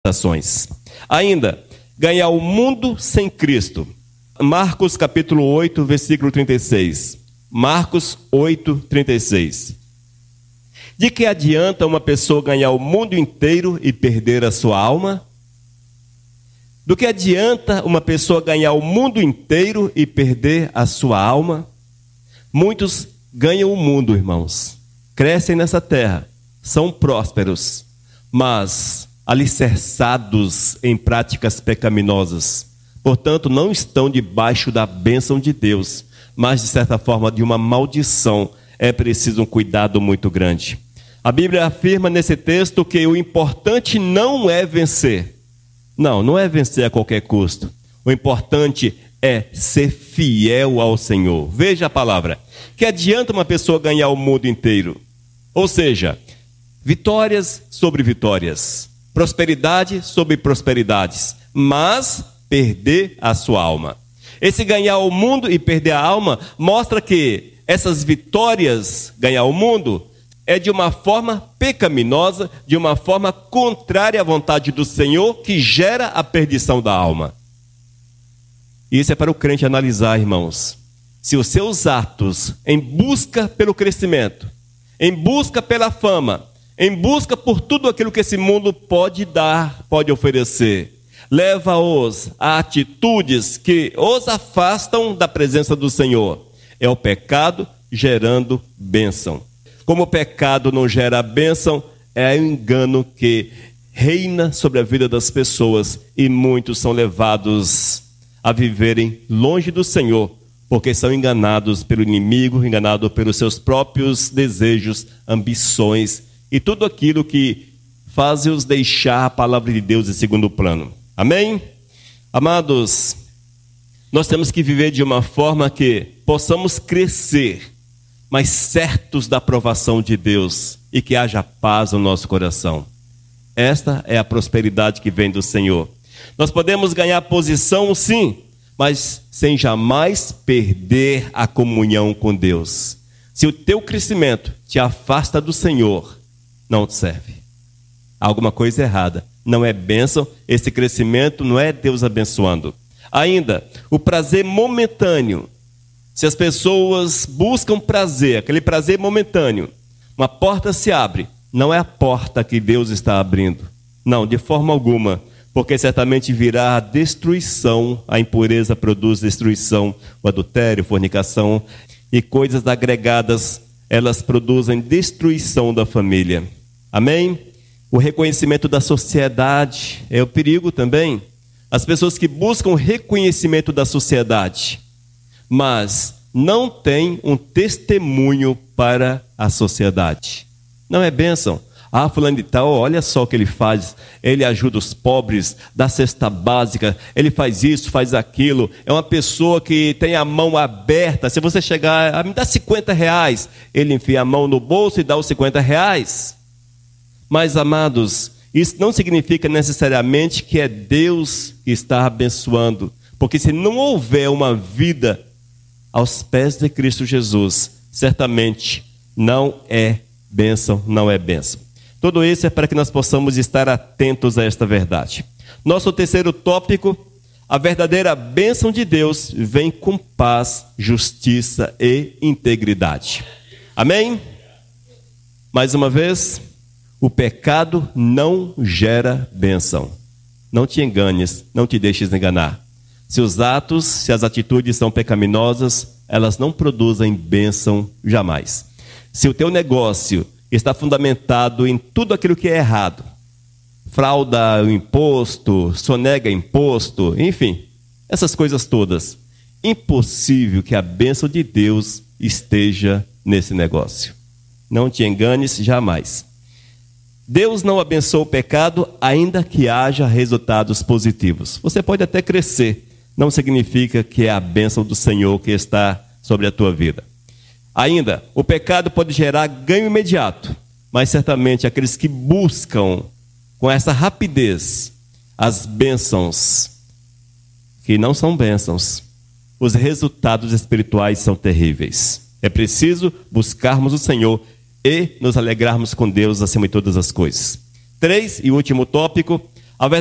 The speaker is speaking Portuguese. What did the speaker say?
ações. Ainda, ganhar o mundo sem Cristo. Marcos capítulo 8, versículo 36. Marcos 8, 36. De que adianta uma pessoa ganhar o mundo inteiro e perder a sua alma? Do que adianta uma pessoa ganhar o mundo inteiro e perder a sua alma? Muitos ganham o mundo, irmãos. Crescem nessa terra, são prósperos, mas alicerçados em práticas pecaminosas. Portanto, não estão debaixo da bênção de Deus, mas de certa forma de uma maldição. É preciso um cuidado muito grande. A Bíblia afirma nesse texto que o importante não é vencer. Não é vencer a qualquer custo. O importante é ser fiel ao Senhor. Veja a palavra. Que adianta uma pessoa ganhar o mundo inteiro? Ou seja, vitórias sobre vitórias, prosperidade sobre prosperidades, mas perder a sua alma. Esse ganhar o mundo e perder a alma mostra que essas vitórias, ganhar o mundo, é de uma forma pecaminosa, de uma forma contrária à vontade do Senhor, que gera a perdição da alma. Isso é para o crente analisar, irmãos. Se os seus atos em busca pelo crescimento, em busca pela fama, em busca por tudo aquilo que esse mundo pode dar, pode oferecer, leva-os a atitudes que os afastam da presença do Senhor. É o pecado gerando bênção. Como o pecado não gera bênção, é o engano que reina sobre a vida das pessoas e muitos são levados a viverem longe do Senhor, porque são enganados pelo inimigo, enganados pelos seus próprios desejos, ambições e tudo aquilo que faz-os deixar a palavra de Deus em segundo plano. Amém? Amados, nós temos que viver de uma forma que possamos crescer, mas certos da aprovação de Deus e que haja paz no nosso coração. Esta é a prosperidade que vem do Senhor. Nós podemos ganhar posição, sim, mas sem jamais perder a comunhão com Deus. Se o teu crescimento te afasta do Senhor, não te serve. Há alguma coisa errada. Não é bênção, esse crescimento não é Deus abençoando. Ainda, o prazer momentâneo. Se as pessoas buscam prazer, aquele prazer momentâneo, uma porta se abre, não é a porta que Deus está abrindo. Não, de forma alguma, porque certamente virá a destruição, a impureza produz destruição, o adultério, fornicação e coisas agregadas, elas produzem destruição da família. Amém? O reconhecimento da sociedade é o perigo também. As pessoas que buscam reconhecimento da sociedade, mas não têm um testemunho para a sociedade. Não é bênção. Fulano de tal, olha só o que ele faz. Ele ajuda os pobres, dá cesta básica, ele faz isso, faz aquilo. É uma pessoa que tem a mão aberta. Se você chegar, me dá R$50, ele enfia a mão no bolso e dá os R$50. Mas, amados, isso não significa necessariamente que é Deus que está abençoando. Porque se não houver uma vida aos pés de Cristo Jesus, certamente não é bênção, não é bênção. Tudo isso é para que nós possamos estar atentos a esta verdade. Nosso terceiro tópico, a verdadeira bênção de Deus vem com paz, justiça e integridade. Amém? Mais uma vez, o pecado não gera bênção. Não te enganes, não te deixes enganar. Se os atos, se as atitudes são pecaminosas, elas não produzem bênção jamais. Se o teu negócio está fundamentado em tudo aquilo que é errado, frauda o imposto, sonega imposto, enfim, essas coisas todas, impossível que a bênção de Deus esteja nesse negócio. Não te enganes jamais. Deus não abençoa o pecado, ainda que haja resultados positivos. Você pode até crescer, não significa que é a bênção do Senhor que está sobre a tua vida. Ainda, o pecado pode gerar ganho imediato, mas certamente aqueles que buscam com essa rapidez as bênçãos, que não são bênçãos, os resultados espirituais são terríveis. É preciso buscarmos o Senhor e nos alegrarmos com Deus acima de todas as coisas. 3, e último tópico,